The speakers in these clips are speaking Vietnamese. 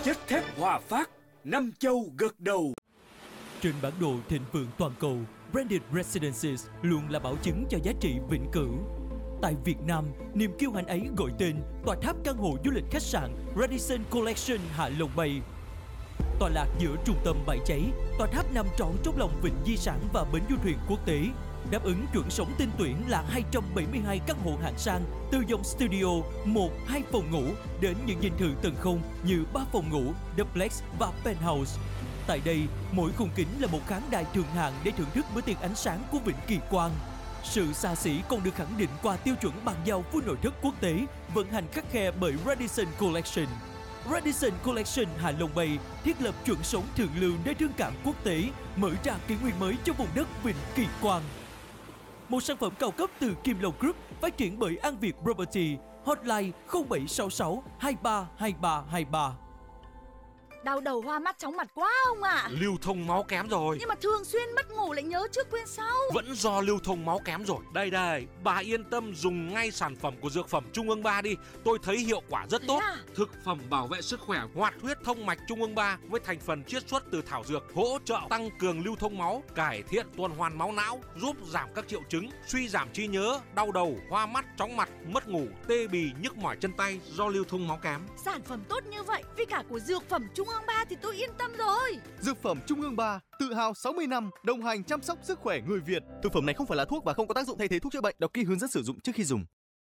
Chất thép Hòa Phát, năm châu gật đầu. Trên bản đồ thịnh vượng toàn cầu, Branded Residences luôn là bảo chứng cho giá trị vĩnh cửu. Tại Việt Nam, niềm kiêu hãnh ấy gọi tên tòa tháp căn hộ du lịch khách sạn Radisson Collection Hạ Long Bay. Tọa lạc giữa trung tâm bãi cháy, tòa tháp nằm trọn trong lòng vịnh di sản và bến du thuyền quốc tế, đáp ứng chuẩn sống tinh tuyển là 272 căn hộ hạng sang từ dòng studio 1, 2 phòng ngủ đến những dinh thự tầng không như 3 phòng ngủ, duplex và penthouse. Tại đây, mỗi khung kính là một khán đài thượng hạng để thưởng thức bữa tiệc ánh sáng của Vịnh Kỳ Quan. Sự xa xỉ còn được khẳng định qua tiêu chuẩn bàn giao full nội thất quốc tế, vận hành khắt khe bởi Radisson Collection. Radisson Collection Hạ Long Bay thiết lập chuẩn sống thượng lưu nơi thương cảng quốc tế, mở ra kỷ nguyên mới cho vùng đất Vịnh Kỳ Quan. Một sản phẩm cao cấp từ Kim Long Group phát triển bởi An Việt Property, hotline 0766 232323. Đau đầu hoa mắt chóng mặt quá ông ạ. Lưu thông máu kém rồi. Nhưng mà thường xuyên mất ngủ lại nhớ trước quên sau. Vẫn do lưu thông máu kém rồi. Đây, bà yên tâm dùng ngay sản phẩm của Dược phẩm Trung ương 3 đi. Tôi thấy hiệu quả rất tốt. Thực phẩm bảo vệ sức khỏe hoạt huyết thông mạch Trung ương 3 với thành phần chiết xuất từ thảo dược, hỗ trợ tăng cường lưu thông máu, cải thiện tuần hoàn máu não, giúp giảm các triệu chứng suy giảm trí nhớ, đau đầu, hoa mắt, chóng mặt, mất ngủ, tê bì, nhức mỏi chân tay do lưu thông máu kém. Sản phẩm tốt như vậy vì cả của Dược phẩm Trung ương 3 thì tôi yên tâm rồi. Dược phẩm Trung ương 3 tự hào 60 năm đồng hành chăm sóc sức khỏe người Việt. Thực phẩm này không phải là thuốc và không có tác dụng thay thế thuốc chữa bệnh. Đọc kỹ hướng dẫn sử dụng trước khi dùng.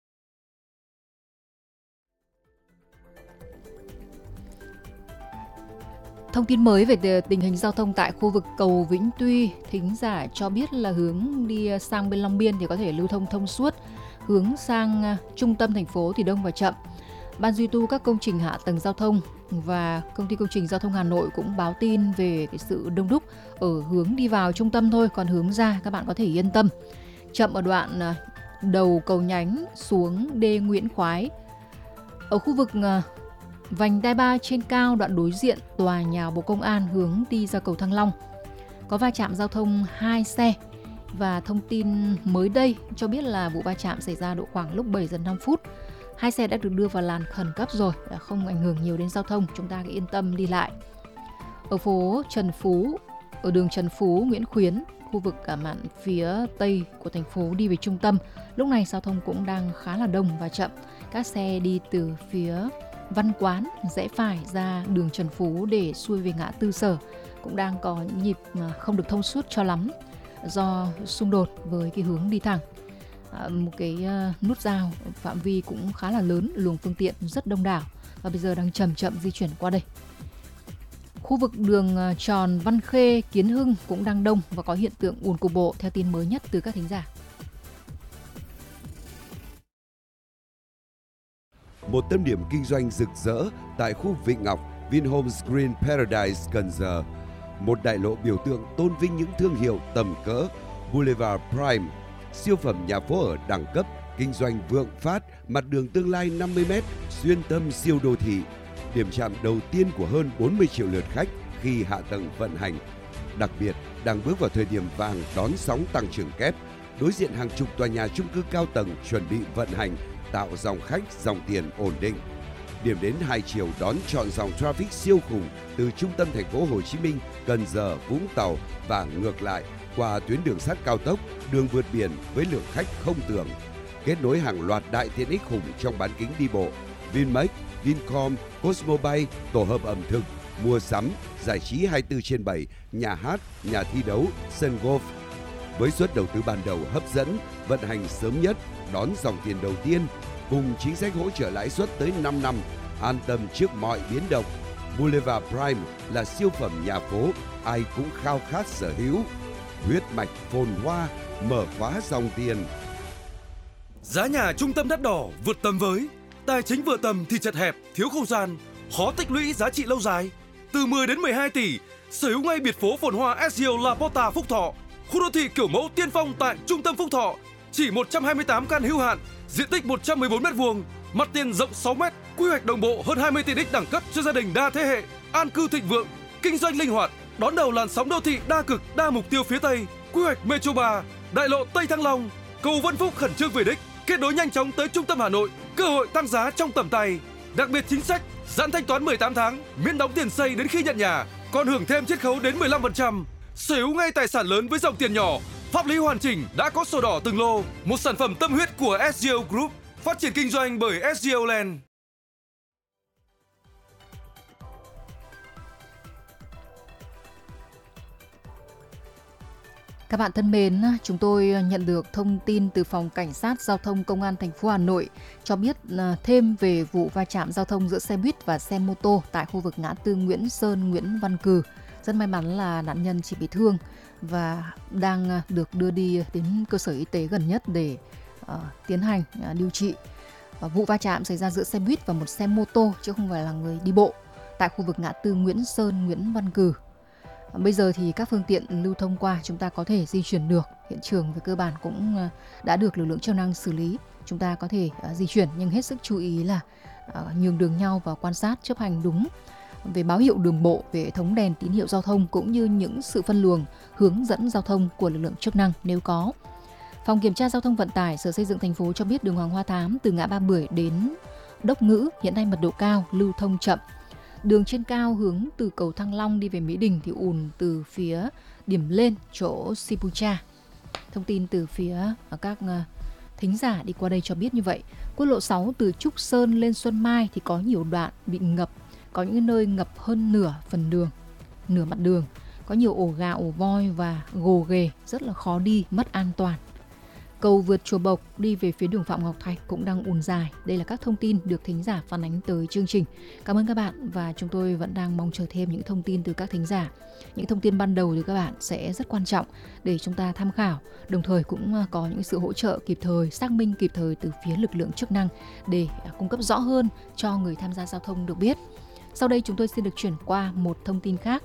Thông tin mới về tình hình giao thông tại khu vực cầu Vĩnh Tuy, thính giả cho biết là hướng đi sang bên Long Biên thì có thể lưu thông thông suốt, hướng sang trung tâm thành phố thì đông và chậm. Ban duy tu các công trình hạ tầng giao thông và công ty công trình giao thông Hà Nội cũng báo tin về cái sự đông đúc ở hướng đi vào trung tâm thôi, còn hướng ra các bạn có thể yên tâm. Chậm ở đoạn đầu cầu nhánh xuống đê Nguyễn Khoái. Ở khu vực vành đai 3 trên cao đoạn đối diện tòa nhà Bộ Công an hướng đi ra cầu Thăng Long. Có va chạm giao thông 2 xe. Và thông tin mới đây cho biết là vụ va chạm xảy ra độ khoảng lúc 7 giờ 5 phút. 2 xe đã được đưa vào làn khẩn cấp rồi, đã không ảnh hưởng nhiều đến giao thông, chúng ta cứ yên tâm đi lại. Ở phố Trần Phú, ở đường Trần Phú, Nguyễn Khuyến, khu vực cả mạn phía tây của thành phố đi về trung tâm, lúc này giao thông cũng đang khá là đông và chậm. Các xe đi từ phía Văn Quán rẽ phải ra đường Trần Phú để xuôi về ngã tư Sở cũng đang có những nhịp không được thông suốt cho lắm do xung đột với cái hướng đi thẳng. Một cái nút giao phạm vi cũng khá là lớn, luồng phương tiện rất đông đảo và bây giờ đang chậm di chuyển qua đây. Khu vực đường tròn Văn Khê, Kiến Hưng cũng đang đông và có hiện tượng ùn cục bộ theo tin mới nhất từ các thính giả. Một tâm điểm kinh doanh rực rỡ tại khu Vịnh Ngọc, Vinhomes Green Paradise Cần Giờ. Một đại lộ biểu tượng tôn vinh những thương hiệu tầm cỡ. Boulevard Prime, siêu phẩm nhà phố ở đẳng cấp, kinh doanh vượng phát, mặt đường tương lai 50m, xuyên tâm siêu đô thị. Điểm chạm đầu tiên của hơn 40 triệu lượt khách khi hạ tầng vận hành. Đặc biệt, đang bước vào thời điểm vàng đón sóng tăng trưởng kép. Đối diện hàng chục tòa nhà chung cư cao tầng chuẩn bị vận hành, tạo dòng khách, dòng tiền ổn định. Điểm đến hai chiều đón trọn dòng traffic siêu khủng từ trung tâm thành phố Hồ Chí Minh, Cần Giờ, Vũng Tàu và ngược lại qua tuyến đường sắt cao tốc, đường vượt biển với lượng khách không tưởng. Kết nối hàng loạt đại tiện ích khủng trong bán kính đi bộ, Vinmec, Vincom, Cosmobay, tổ hợp ẩm thực, mua sắm, giải trí 24/7, nhà hát, nhà thi đấu, sân golf. Với suất đầu tư ban đầu hấp dẫn, vận hành sớm nhất, đón dòng tiền đầu tiên, cùng chính sách hỗ trợ lãi suất tới 5 năm, an tâm trước mọi biến động. Boulevard Prime là siêu phẩm nhà phố, ai cũng khao khát sở hữu. Huyết mạch phồn hoa, mở khóa dòng tiền. Giá nhà trung tâm đắt đỏ vượt tầm với, tài chính vừa tầm thì chật hẹp, thiếu không gian, khó tích lũy giá trị lâu dài. Từ 10 đến 12 tỷ, sở hữu ngay biệt phố phồn hoa SEO La Porta Phúc Thọ, khu đô thị kiểu mẫu tiên phong tại trung tâm Phúc Thọ. Chỉ 128 căn hữu hạn, diện tích 114 m², mặt tiền rộng 6 m, quy hoạch đồng bộ hơn 20 tiện ích đẳng cấp cho gia đình đa thế hệ, an cư thịnh vượng, kinh doanh linh hoạt, đón đầu làn sóng đô thị đa cực, đa mục tiêu phía Tây, quy hoạch Metro 3, đại lộ Tây Thăng Long, cầu Vân Phúc khẩn trương về đích, kết nối nhanh chóng tới trung tâm Hà Nội, cơ hội tăng giá trong tầm tay. Đặc biệt chính sách giãn thanh toán 18 tháng, miễn đóng tiền xây đến khi nhận nhà, còn hưởng thêm chiết khấu đến 15%. Sở hữu ngay tài sản lớn với dòng tiền nhỏ, pháp lý hoàn chỉnh, đã có sổ đỏ từng lô. Một sản phẩm tâm huyết của SGO Group, phát triển kinh doanh bởi SGO Land. Các bạn thân mến, chúng tôi nhận được thông tin từ Phòng Cảnh sát Giao thông Công an thành phố Hà Nội cho biết thêm về vụ va chạm giao thông giữa xe buýt và xe mô tô tại khu vực ngã tư Nguyễn Sơn, Nguyễn Văn Cừ. Rất may mắn là nạn nhân chỉ bị thương và đang được đưa đi đến cơ sở y tế gần nhất để tiến hành điều trị. Vụ va chạm xảy ra giữa xe buýt và một xe mô tô chứ không phải là người đi bộ tại khu vực ngã tư Nguyễn Sơn, Nguyễn Văn Cừ. Bây giờ thì các phương tiện lưu thông qua chúng ta có thể di chuyển được. Hiện trường về cơ bản cũng đã được lực lượng chức năng xử lý. Chúng ta có thể di chuyển nhưng hết sức chú ý là nhường đường nhau và quan sát chấp hành đúng về báo hiệu đường bộ, về hệ thống đèn tín hiệu giao thông cũng như những sự phân luồng, hướng dẫn giao thông của lực lượng chức năng nếu có. Phòng Kiểm tra Giao thông Vận tải Sở Xây dựng thành phố cho biết đường Hoàng Hoa Thám từ ngã Ba Bưởi đến Đốc Ngữ hiện nay mật độ cao, lưu thông chậm. Đường trên cao hướng từ cầu Thăng Long đi về Mỹ Đình thì ùn từ phía điểm lên chỗ Sipucha. Thông tin từ phía các thính giả đi qua đây cho biết như vậy. Quốc lộ 6 từ Trúc Sơn lên Xuân Mai thì có nhiều đoạn bị ngập, có những nơi ngập hơn nửa mặt đường. Có nhiều ổ gà, ổ voi và gồ ghề, rất là khó đi, mất an toàn. Cầu vượt Chùa Bộc đi về phía đường Phạm Ngọc Thạch cũng đang ùn dài. Đây là các thông tin được thính giả phản ánh tới chương trình. Cảm ơn các bạn và chúng tôi vẫn đang mong chờ thêm những thông tin từ các thính giả. Những thông tin ban đầu từ các bạn sẽ rất quan trọng để chúng ta tham khảo. Đồng thời cũng có những sự hỗ trợ kịp thời, xác minh kịp thời từ phía lực lượng chức năng để cung cấp rõ hơn cho người tham gia giao thông được biết. Sau đây chúng tôi xin được chuyển qua một thông tin khác.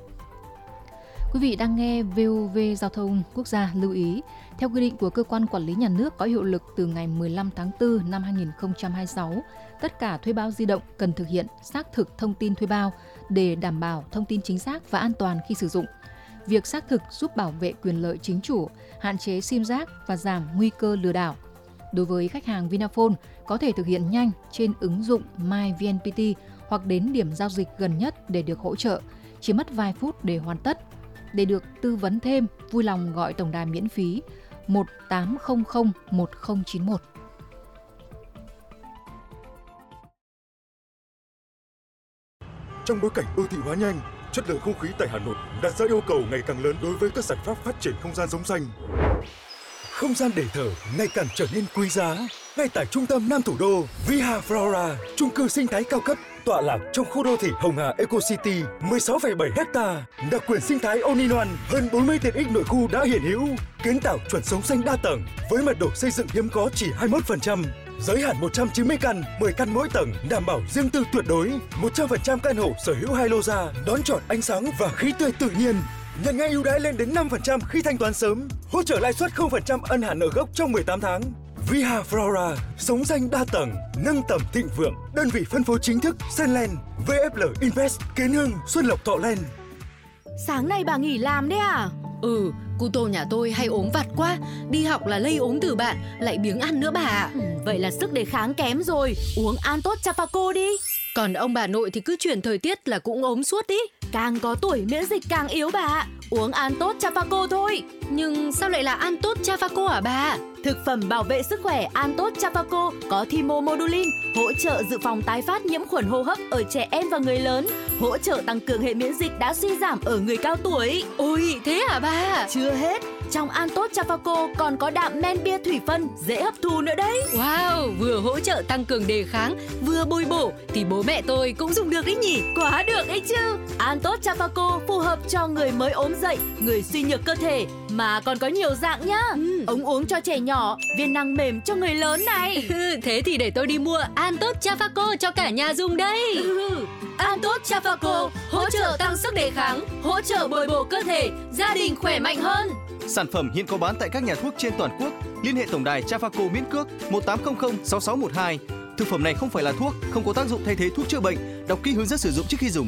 Quý vị đang nghe VOV Giao thông Quốc gia lưu ý, theo quy định của cơ quan quản lý nhà nước có hiệu lực từ ngày 15 tháng 4 năm 2026, tất cả thuê bao di động cần thực hiện xác thực thông tin thuê bao để đảm bảo thông tin chính xác và an toàn khi sử dụng. Việc xác thực giúp bảo vệ quyền lợi chính chủ, hạn chế sim rác và giảm nguy cơ lừa đảo. Đối với khách hàng Vinaphone, có thể thực hiện nhanh trên ứng dụng MyVNPT hoặc đến điểm giao dịch gần nhất để được hỗ trợ, chỉ mất vài phút để hoàn tất. Để được tư vấn thêm, vui lòng gọi tổng đài miễn phí 1800 1091. Trong bối cảnh đô thị hóa nhanh, chất lượng không khí tại Hà Nội đặt ra yêu cầu ngày càng lớn đối với các giải pháp phát triển không gian sống xanh. Không gian để thở ngày càng trở nên quý giá. Ngay tại trung tâm Nam thủ đô, Viha Flora, chung cư sinh thái cao cấp tọa lạc trong khu đô thị Hồng Hà Eco City, 16,7 ha, đặc quyền sinh thái all-in-one, hơn 40 tiện ích nội khu đã hiện hữu, kiến tạo chuẩn sống xanh đa tầng với mật độ xây dựng hiếm có chỉ 21%, giới hạn 190 căn, 10 căn mỗi tầng, đảm bảo riêng tư tuyệt đối, 100% căn hộ sở hữu 2 lô ra, đón chọn ánh sáng và khí tươi tự nhiên. Nhận ngay ưu đãi lên đến 5% khi thanh toán sớm, hỗ trợ lãi suất 0% ân hạn nợ gốc trong 18 tháng. Viha Flora, sống xanh đa tầng, nâng tầm thịnh vượng, đơn vị phân phối chính thức Senland, VFL Invest, Kiến Hưng, Xuân Lộc Thọ Land. Sáng nay bà nghỉ làm đấy à? Cu tô nhà tôi hay ốm vặt quá, đi học là lây ốm từ bạn, lại biếng ăn nữa bà ạ. Vậy là sức đề kháng kém rồi, uống An Tốt Chafaco đi. Còn ông bà nội thì cứ chuyển thời tiết là cũng ốm suốt ý. Càng có tuổi miễn dịch càng yếu bà ạ. Uống An Tốt Chafaco thôi. Nhưng sao lại là An Tốt Chafaco hả bà? Thực phẩm bảo vệ sức khỏe An Tốt Chafaco có thymomodulin, hỗ trợ dự phòng tái phát nhiễm khuẩn hô hấp ở trẻ em và người lớn, hỗ trợ tăng cường hệ miễn dịch đã suy giảm ở người cao tuổi. Ôi, thế hả bà? Chưa hết, trong An Tốt Chafaco còn có đạm men bia thủy phân dễ hấp thu nữa đấy. Wow, vừa hỗ trợ tăng cường đề kháng, vừa bồi bổ thì bố mẹ tôi cũng dùng được đấy nhỉ. Quá được ấy chứ. An Tốt Chafaco phù hợp cho người mới ốm dậy, người suy nhược cơ thể mà còn có nhiều dạng nhá. Ống uống cho trẻ nhỏ, viên nang mềm cho người lớn này. Thế thì để tôi đi mua An Tốt Chafaco cho cả nhà dùng đây. An Tốt Chafaco hỗ trợ tăng sức đề kháng, hỗ trợ bồi bổ cơ thể, gia đình khỏe mạnh hơn. Sản phẩm hiện có bán tại các nhà thuốc trên toàn quốc. Liên hệ tổng đài Chafaco miễn cước 1800 6612. Thực phẩm này không phải là thuốc, không có tác dụng thay thế thuốc chữa bệnh. Đọc kỹ hướng dẫn sử dụng trước khi dùng.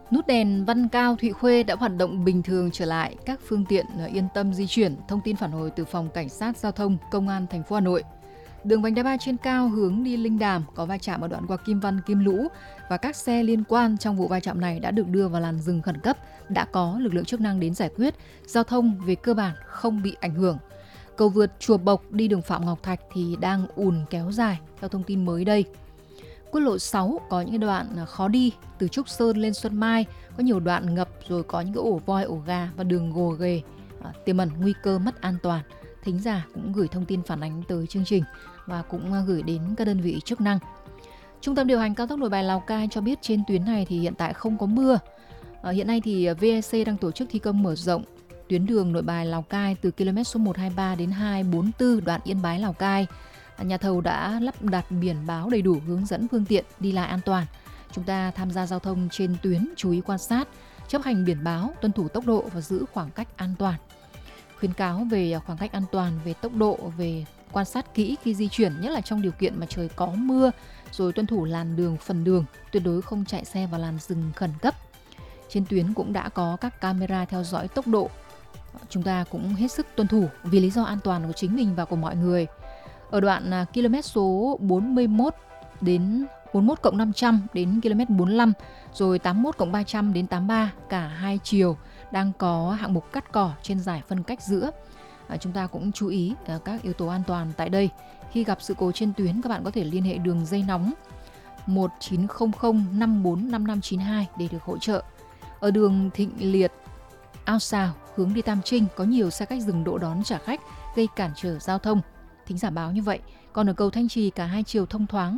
Nút đèn Văn Cao, Thụy Khuê đã hoạt động bình thường trở lại, các phương tiện yên tâm di chuyển. Thông tin phản hồi từ Phòng Cảnh sát Giao thông Công an thành phố Hà Nội. Đường vành đai 3 trên cao hướng đi Linh Đàm có va chạm ở đoạn qua Kim Văn, Kim Lũ và các xe liên quan trong vụ va chạm này đã được đưa vào làn dừng khẩn cấp, đã có lực lượng chức năng đến giải quyết, giao thông về cơ bản không bị ảnh hưởng. Cầu vượt Chùa Bộc đi đường Phạm Ngọc Thạch thì đang ùn kéo dài theo thông tin mới đây. Quốc lộ 6 có những đoạn khó đi, từ Trúc Sơn lên Xuân Mai có nhiều đoạn ngập, rồi có những cái ổ voi ổ gà và đường gồ ghề, tiềm ẩn nguy cơ mất an toàn. Thính giả cũng gửi thông tin phản ánh tới chương trình và cũng gửi đến các đơn vị chức năng. Trung tâm điều hành cao tốc Nội Bài Lào Cai cho biết trên tuyến này thì hiện tại không có mưa. Hiện nay thì VEC đang tổ chức thi công mở rộng tuyến đường Nội Bài Lào Cai từ km số 123 đến 244 đoạn Yên Bái Lào Cai. Nhà thầu đã lắp đặt biển báo đầy đủ hướng dẫn phương tiện đi lại an toàn. Chúng ta tham gia giao thông trên tuyến chú ý quan sát, chấp hành biển báo, tuân thủ tốc độ và giữ khoảng cách an toàn. Khuyến cáo về khoảng cách an toàn, về tốc độ, về quan sát kỹ khi di chuyển, nhất là trong điều kiện mà trời có mưa, rồi tuân thủ làn đường, phần đường, tuyệt đối không chạy xe vào làn dừng khẩn cấp. Trên tuyến cũng đã có các camera theo dõi tốc độ. Chúng ta cũng hết sức tuân thủ vì lý do an toàn của chính mình và của mọi người. Ở đoạn km số 41 đến 41+500 đến km 45, rồi 81+300 đến 83, cả hai chiều đang có hạng mục cắt cỏ trên giải phân cách giữa. Chúng ta cũng chú ý các yếu tố an toàn tại đây. Khi gặp sự cố trên tuyến, các bạn có thể liên hệ đường dây nóng 1900 54 5592 để được hỗ trợ. Ở đường Thịnh Liệt, Ao Sào hướng đi Tam Trinh có nhiều xe khách dừng đỗ đón trả khách gây cản trở giao thông. Thính giả báo như vậy. Còn ở cầu Thanh Trì cả hai chiều thông thoáng,